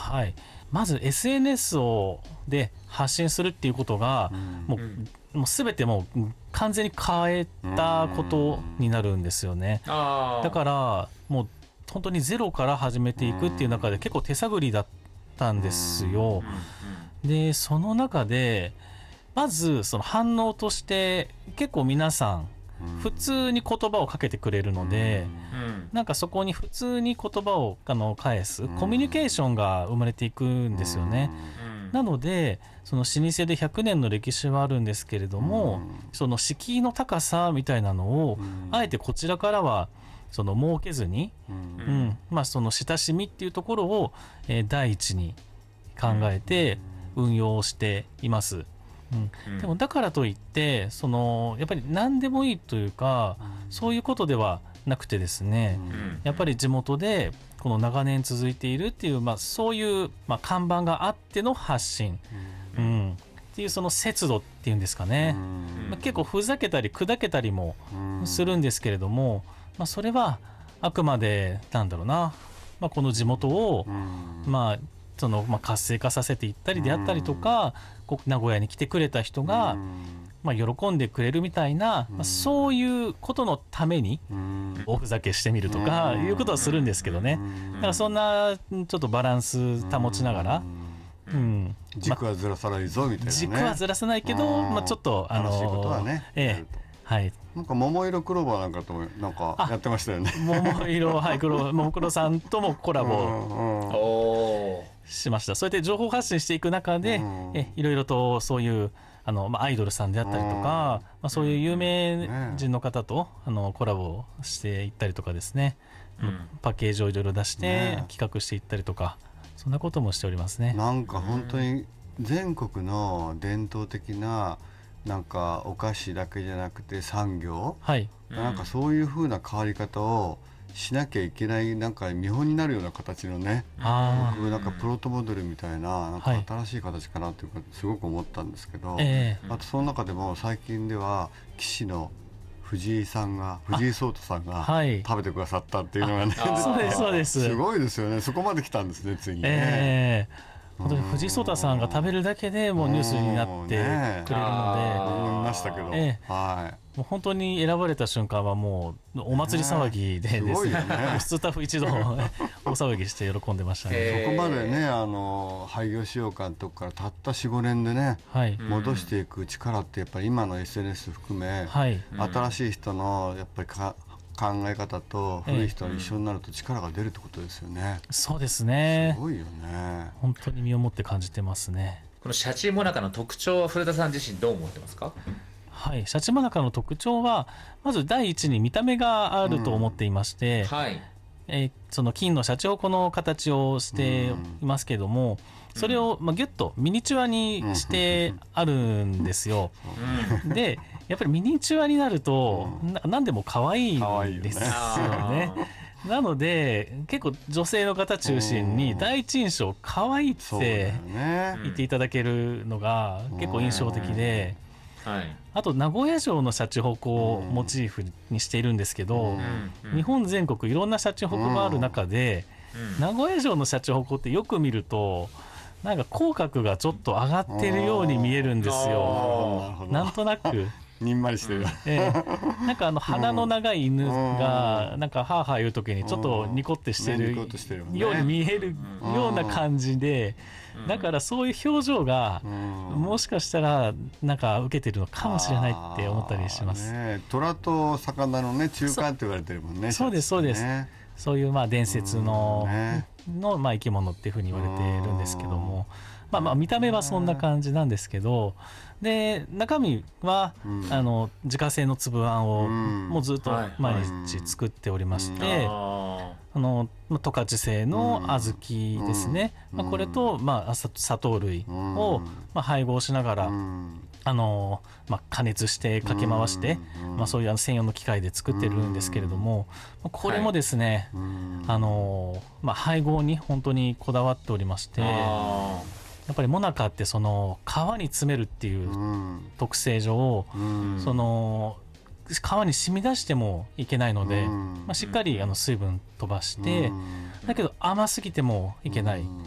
はい、まず SNS で発信するっていうことが、もう全てもう完全に変えたことになるんですよね。だからもう本当にゼロから始めていくっていう中で結構手探りだったんですよ。でその中でまずその反応として結構皆さん普通に言葉をかけてくれるので、なんかそこに普通に言葉を返すコミュニケーションが生まれていくんですよね。なのでその老舗で100年の歴史はあるんですけれども、その敷居の高さみたいなのをあえてこちらからはその設けずに、その親しみっていうところを、第一に考えて運用しています。でもだからといってそのやっぱり何でもいいというか、そういうことではなくてですね、やっぱり地元でこの長年続いているっていう、そういう、看板があっての発信、っていうその節度っていうんですかね、結構ふざけたり砕けたりもするんですけれども、それはあくまでなんだろうな、この地元を、その活性化させていったりであったりとか、名古屋に来てくれた人が、喜んでくれるみたいな、そういうことのためにおふざけしてみるとかいうことはするんですけどね。だからそんなちょっとバランス保ちながら、 軸はずらさないぞみたいなね。 軸はずらさないけど、ちょっと楽しいことはね、 はい、 なんか桃色クローバーなんかともなんかやってましたよね。 桃色、はい、桃黒さんともコラボしました。そうやって情報発信していく中で、いろいろとそういうアイドルさんであったりとか、そういう有名人の方とコラボしていったりとかですね、パッケージをいろいろ出して企画していったりとか、そんなこともしておりますね。 なんか本当に全国の伝統的ななんかお菓子だけじゃなくて産業、なんかそういう風な変わり方をしなきゃいけない、なんか見本になるような形のね、僕なんかプロトモデルみたいな、なんか新しい形かなっていうかすごく思ったんですけど、あとその中でも最近では棋士の藤井聡太さんが食べてくださったっていうのがね、 そうですすごいですよね。そこまで来たんですね、次ね。 本当に藤井聡太さんが食べるだけでもうニュースになってくれるので、 思いましたけど、 もう本当に選ばれた瞬間はもうお祭り騒ぎでですね、スタッフ一同大騒ぎして喜んでましたね。 そこまでね、廃業しようかのとこからたった 4,5 年でね、戻していく力ってやっぱり今の SNS 含め、新しい人のやっぱり考え方と古い人が一緒になると力が出るってことですよね。 そうですね。 すごいよね。 本当に身をもって感じてますね。 このシャチモナカの特徴は古田さん自身どう思ってますか？ はい、シャチモナカの特徴はまず第一に見た目があると思っていまして、その金のシャチホコの形をしていますけども、それをギュッとミニチュアにしてあるんですよ。でやっぱりミニチュアになると何でも可愛いですよね。なので結構女性の方中心に第一印象可愛いって言っていただけるのが結構印象的で、あと名古屋城のシャチホコをモチーフにしているんですけど、日本全国いろんなシャチホコがある中で、名古屋城のシャチホコってよく見るとなんか口角がちょっと上がってるように見えるんですよ。なんとなくにんまりしてる、 なんか鼻の長い犬がなんかハーハー言う時にちょっとニコってしてるように見えるような感じで、だからそういう表情がもしかしたらなんか受けてるのかもしれないって思ったりします。 虎と魚のね中間って言われてるもんね。 そうですそうです。そういう伝説の生き物っていうふうに言われてるんですけども、見た目はそんな感じなんですけど、で中身は自家製の粒あんをもうずっと毎日作っておりまして、十勝製の小豆ですね、これと砂糖類を配合しながら加熱してかき回して、そういう専用の機械で作ってるんですけれども、これもですね、配合に本当にこだわっておりまして、やっぱりモナカってその皮に詰めるっていう特性上、その皮に染み出してもいけないので、しっかり水分飛ばして、だけど甘すぎてもいけない、